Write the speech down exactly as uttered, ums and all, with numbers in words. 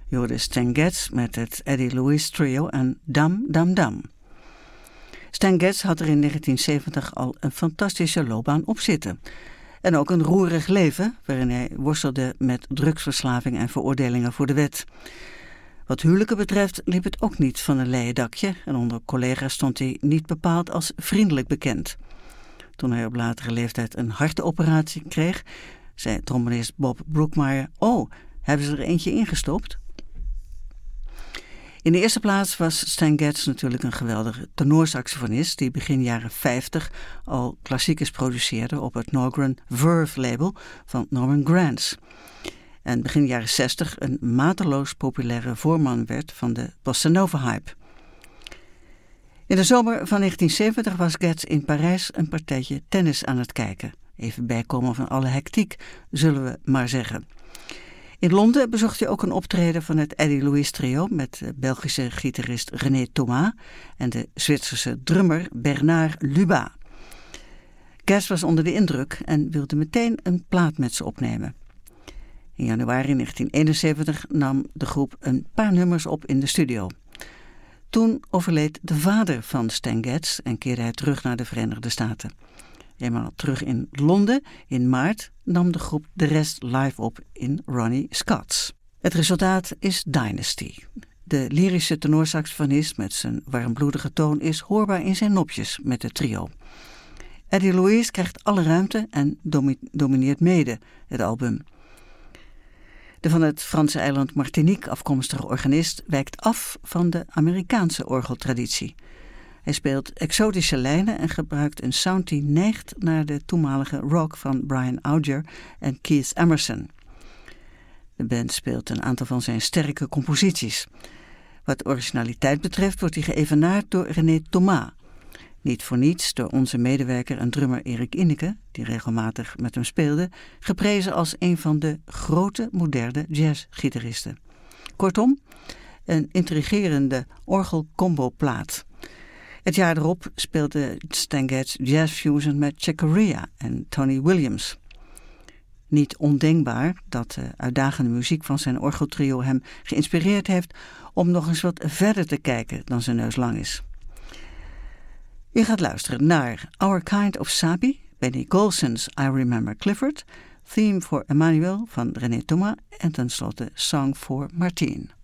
Je hoorde Stan Getz met het Eddie Louis Trio en Dam Dam Dam. Stan Getz had er in negentien zeventig al een fantastische loopbaan op zitten. En ook een roerig leven, waarin hij worstelde met drugsverslaving en veroordelingen voor de wet. Wat huwelijken betreft liep het ook niet van een leien dakje en onder collega's stond hij niet bepaald als vriendelijk bekend. Toen hij op latere leeftijd een hartenoperatie kreeg, zei trombonist Bob Brookmeyer: "Oh, hebben ze er eentje ingestopt?" In de eerste plaats was Stan Getz natuurlijk een geweldige tenorsaxofonist die begin jaren vijftig al klassiekers produceerde op het Norgren Verve label van Norman Granz. En begin jaren zestig een mateloos populaire voorman werd van de Bossa Nova hype. In de zomer van negentien zeventig was Getz in Parijs een partijtje tennis aan het kijken. Even bijkomen van alle hectiek, zullen we maar zeggen. In Londen bezocht hij ook een optreden van het Eddie Louis Trio met de Belgische gitarist René Thomas en de Zwitserse drummer Bernard Luba. Getz was onder de indruk en wilde meteen een plaat met ze opnemen. In januari negentien eenenzeventig nam de groep een paar nummers op in de studio. Toen overleed de vader van Stan Getz en keerde hij terug naar de Verenigde Staten. Eenmaal terug in Londen in maart nam de groep de rest live op in Ronnie Scott's. Het resultaat is Dynasty. De lyrische tenorsaxofonist met zijn warmbloedige toon is hoorbaar in zijn nopjes met het trio. Eddie Louis krijgt alle ruimte en domi- domineert mede het album. De van het Franse eiland Martinique afkomstige organist wijkt af van de Amerikaanse orgeltraditie. Hij speelt exotische lijnen en gebruikt een sound die neigt naar de toenmalige rock van Brian Auger en Keith Emerson. De band speelt een aantal van zijn sterke composities. Wat originaliteit betreft wordt hij geëvenaard door René Thomas. Niet voor niets door onze medewerker en drummer Erik Inneke, die regelmatig met hem speelde, geprezen als een van de grote moderne jazzgitaristen. Kortom, een intrigerende orgel-combo-plaat. Het jaar erop speelde Stan Getz jazz fusion met Chick Corea en Tony Williams. Niet ondenkbaar dat de uitdagende muziek van zijn orgeltrio hem geïnspireerd heeft om nog eens wat verder te kijken dan zijn neus lang is. U gaat luisteren naar Our Kind of Sabi, Benny Golson's I Remember Clifford, Theme for Emmanuel van René Thomas en tenslotte Song for Martine.